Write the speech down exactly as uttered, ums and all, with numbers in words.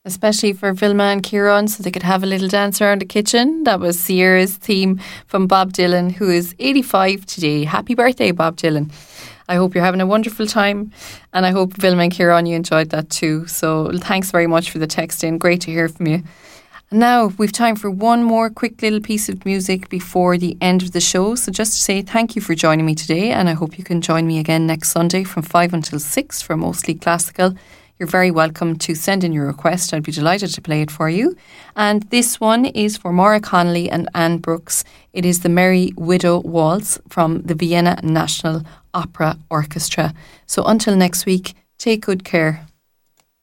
especially for Vilma and Kieran, so they could have a little dance around the kitchen. That was Sierra's theme from Bob Dylan, who is eighty-five today. Happy birthday, Bob Dylan. I hope you're having a wonderful time, and I hope Vilma and Kieran, you enjoyed that too. So thanks very much for the text in. Great to hear from you. And now we've time for one more quick little piece of music before the end of the show. So just to say thank you for joining me today, and I hope you can join me again next Sunday from five until six for Mostly Classical. You're very welcome to send in your request. I'd be delighted to play it for you. And this one is for Maura Connolly and Anne Brooks. It is the Merry Widow Waltz from the Vienna National Opera Orchestra. So until next week, take good care.